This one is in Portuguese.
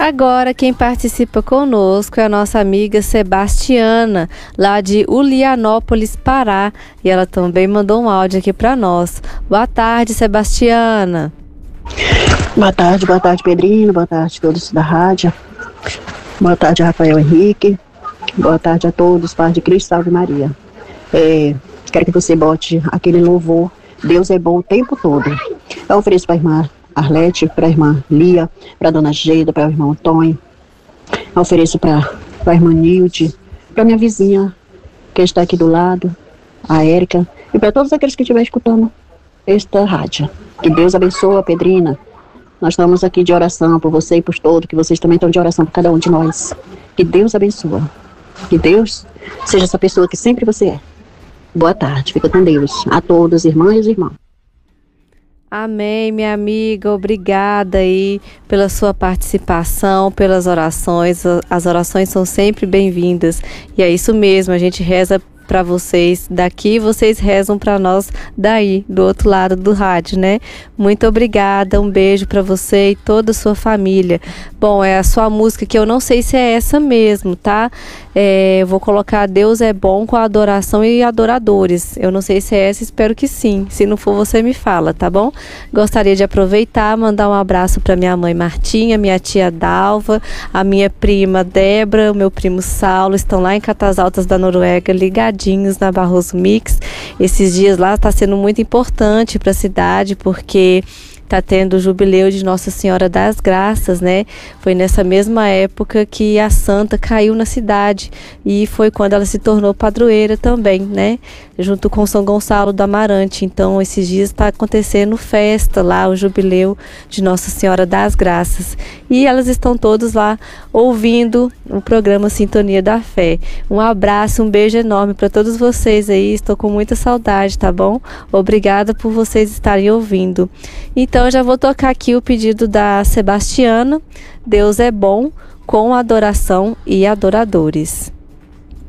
Agora quem participa conosco é a nossa amiga Sebastiana, lá de Ulianópolis, Pará, e ela também mandou um áudio aqui para nós. Boa tarde, Sebastiana. Boa tarde, Pedrinho, boa tarde a todos da rádio, boa tarde, Rafael Henrique, boa tarde a todos, Paz de Cristo, Salve Maria. Quero que você bote aquele louvor, Deus é bom o tempo todo. Eu ofereço para a irmã Arlete, para a irmã Lia, para a dona Geida, para o irmão Antônio. Eu ofereço para a irmã Nilde, para minha vizinha que está aqui do lado, a Érica, e para todos aqueles que estiverem escutando esta rádio. Que Deus abençoe a Pedrina. Nós estamos aqui de oração por você e por todos, que vocês também estão de oração por cada um de nós. Que Deus abençoe. Que Deus seja essa pessoa que sempre você é. Boa tarde, fica com Deus. A todos, irmãs e irmãos. Amém, minha amiga, obrigada aí pela sua participação, pelas orações. As orações são sempre bem-vindas e é isso mesmo, a gente reza para vocês daqui, vocês rezam para nós daí, do outro lado do rádio, né? Muito obrigada, um beijo para você e toda a sua família. Bom, é a sua música que eu não sei se é essa mesmo, tá? Eu vou colocar Deus é bom com a adoração e adoradores. Eu não sei se é essa, espero que sim. Se não for, você me fala, tá bom? Gostaria de aproveitar, mandar um abraço para minha mãe Martinha, minha tia Dalva, a minha prima Débora, o meu primo Saulo, estão lá em Catas Altas da Noruega, ligadinhos na Barroso Mix. Esses dias lá está sendo muito importante para a cidade, porque está tendo o jubileu de Nossa Senhora das Graças, né? Foi nessa mesma época que a santa caiu na cidade e foi quando ela se tornou padroeira também, né? Junto com São Gonçalo do Amarante. Então, esses dias está acontecendo festa lá, o jubileu de Nossa Senhora das Graças. E elas estão todos lá ouvindo o programa Sintonia da Fé. Um abraço, um beijo enorme para todos vocês aí. Estou com muita saudade, tá bom? Obrigada por vocês estarem ouvindo. Então, eu já vou tocar aqui o pedido da Sebastiana, Deus é bom, com adoração e adoradores.